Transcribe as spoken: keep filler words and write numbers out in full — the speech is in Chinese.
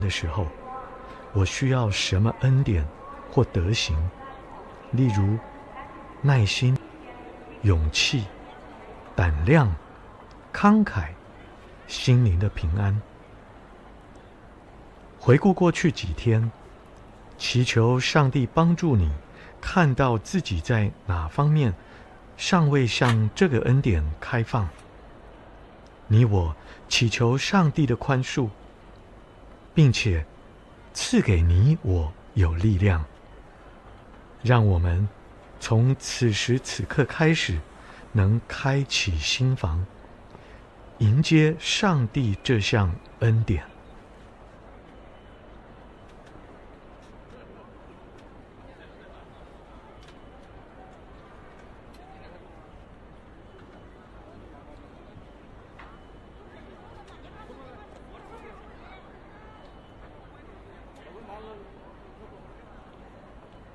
的时候，我需要什么恩典或德行，例如耐心、勇气、胆量、慷慨、心灵的平安。回顾过去几天，祈求上帝帮助你看到自己在哪方面尚未向这个恩典开放。你我祈求上帝的宽恕，并且赐给你我有力量，让我们从此时此刻开始能开启心房，迎接上帝这项恩典。